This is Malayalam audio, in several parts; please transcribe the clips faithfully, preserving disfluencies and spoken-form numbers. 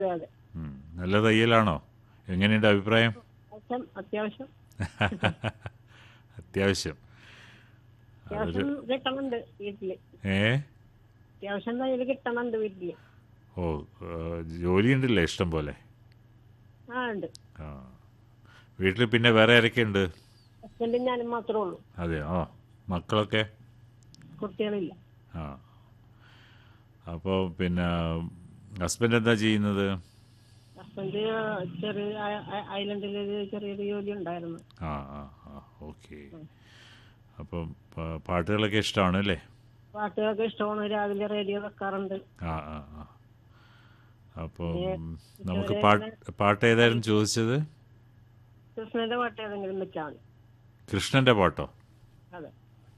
അതെ അതെ. ഉം. നല്ല തയ്യലാണോ? എങ്ങനെയുണ്ട് അഭിപ്രായം? അത്യാവശ്യം അത്യാവശ്യം അത്യാവശ്യം. അതൊരു അത്യാവശ്യം കിട്ടണുണ്ട് വീട്ടില്. ഏ അത്യാവശ്യം തയ്യൽ കിട്ടണുണ്ട് വീട്ടില്. ഓ ജോലിയുണ്ടല്ലേ ഇഷ്ടം പോലെ. ആ ഉണ്ട്. ആ വീട്ടിൽ പിന്നെ വേറെ ആരൊക്കെയുണ്ട്? ഹസ്ബൻഡും ഞാനും മാത്രമേ ഉള്ളൂ. അതെയോ? ആ മക്കളൊക്കെ? കുട്ടികളില്ല. ആ അപ്പോൾ പിന്നെ ഹസ്ബൻഡ് എന്താ ചെയ്യുന്നത്? ഹസ്ബൻഡ് ചെറിയ ഐലൻഡിൽ ഒരു ചെറിയൊരു ജോലി ഉണ്ടായിരുന്നു. ആ ആ ആ ഓക്കെ. അപ്പം പ- പാട്ടുകളൊക്കെ ഇഷ്ടമാണ് അല്ലേ? പാട്ടുകളൊക്കെ ഇഷ്ടമാണ്. രാവിലെ റേഡിയോ വെക്കാറുണ്ട്. ആ ആ ആ അപ്പം പിന്നെ നമുക്ക് ഉച്ചവരെ പാട്ട് ഇങ്ങനെ പാട്ട് ഏതായിരുന്നു ചോദിച്ചത്? കൃഷ്ണന്റെ പാട്ട് ഏതെങ്കിലും വെച്ചാൽ മതി. കൃഷ്ണൻ്റെ പാട്ടോ? അതെ.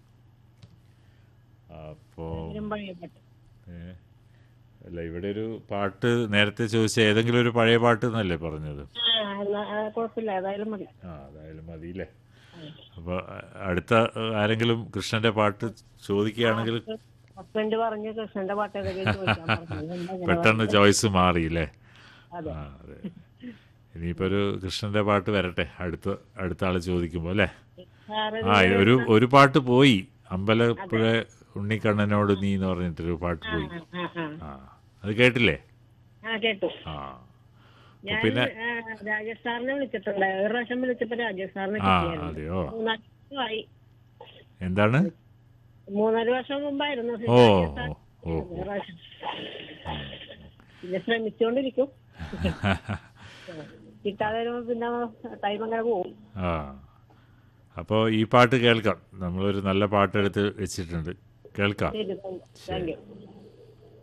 അപ്പോൾ ഏതെങ്കിലും പഴയ പാട്ട്. അല്ല ഇവിടെ ഒരു പാട്ട് നേരത്തെ ചോദിച്ച ഏതെങ്കിലും ഒരു പഴയ പാട്ട് എന്നല്ലേ പറഞ്ഞത്? ആ എന്നാ- ആ, കുഴപ്പമില്ല, ഏതായാലും മതി. ആ അതായാലും മതിയില്ലേ. അപ്പോൾ അടുത്ത ആരെങ്കിലും കൃഷ്ണൻ്റെ പാട്ട് ചോദിക്കുകയാണെങ്കിൽ ഹസ്ബൻഡ് പറഞ്ഞു കൃഷ്ണന്റെ പാട്ട് ഏതെങ്കിലും ചോദിക്കാൻ പറഞ്ഞു. അതുകൊണ്ടാ അങ്ങനെ പെട്ടെന്ന് പറഞ്ഞത്. ചോയ്സ് മാറിയില്ലേ? അതെ. ആ അതെ. ഇനിയിപ്പോൾ ഒരു കൃഷ്ണൻ്റെ പാട്ട് വരട്ടെ അടുത്ത അടുത്ത ആൾ ചോദിക്കുമ്പോൾ അല്ലേ. സാറ് ആ ഇതുവരെ ഒരു എന്താ- ഒരു പാട്ട് പോയി, അമ്പലപ്പുഴ ഉണ്ണിക്കണ്ണനോട് നീ എന്ന് പറഞ്ഞിട്ടൊരു പാട്ട് ആ, പോയി. ആ, ആ. ആ അത് കേട്ടില്ലേ? ആ കേട്ടു. ആ ഞാൻ പിന്നെ ആ, രാജേഷ് സാറിനെ വിളിച്ചിട്ടുണ്ട്. ഒരു പ്രാവശ്യം വിളിച്ചപ്പോ രാജേഷ് സാറിനെ ആ കിട്ടിയായിരുന്നു. അതെയോ? മൂന്നാല് വർഷമായി. എന്താണ്? മൂന്നാല് വർഷം മുമ്പായിരുന്നു ഓ രാജേഷ് സാർ ഓ ഒരു പ്രാവശ്യം. പിന്നെ ശ്രമിച്ചുകൊണ്ടിരിക്കും. കിട്ടാതെ വരുമ്പോ പിന്നെ ടൈം അങ്ങനെ പോകും. ആ അപ്പോൾ ഈ പാട്ട് കേൾക്കാം. നമ്മളൊരു നല്ല പാട്ടെടുത്ത് വെച്ചിട്ടുണ്ട്, കേൾക്കാം. ശരി, താങ്ക് യു.